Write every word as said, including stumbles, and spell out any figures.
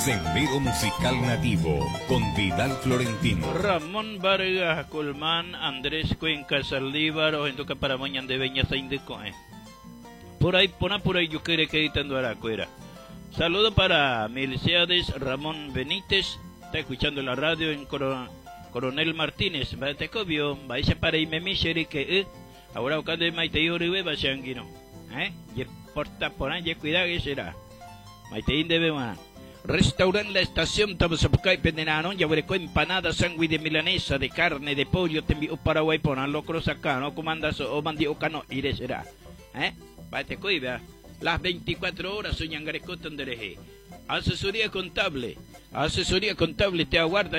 Sendero Musical Nativo con Vidal Florentino. Ramón Vargas Colmán, Andrés Cuenca Saldívar, o en toca para mañana de Beña Saindeco. Eh. Por ahí, pona por ahí, yo quiero que editando a la cuera. Saludo para Melciades Ramón Benítez, está escuchando la radio en Coro, Coronel Martínez. Va te cobio, va a para y me miseri que eh. Ahora acá de Maite y Oribe va sanguino. Eh, y porta por ahí, cuidado que será. Maite y debe más. Restaurante La Estación, estamos a buscar pendenano, ya veré con empanada, sándwich de milanesa, de carne, de pollo, te envío Paraguay, ponan locros acá, no comandas o mandi o cano, iré será. ¿Eh? Vete cuida. Las veinticuatro horas soy Yangareco Tandereje. Asesoría contable. Asesoría contable te aguarda.